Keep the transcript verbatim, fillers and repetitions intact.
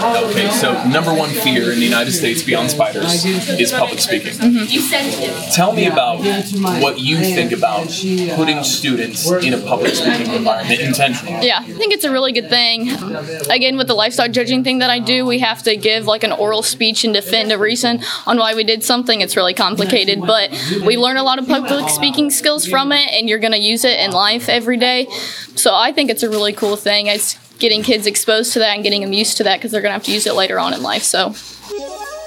Okay, so number one fear in the United States beyond spiders is public speaking. Mm-hmm. Tell me about what you think about putting students in a public speaking environment intentionally. Yeah, I think it's a really good thing. Again, with the livestock judging thing that I do, we have to give like an oral speech and defend a reason on why we did something. It's really complicated, but we learn a lot of public speaking skills from it, and you're going to use it in life every day. So I think it's a really cool thing. It's getting kids exposed to that and getting them used to that because they're going to have to use it later on in life. So.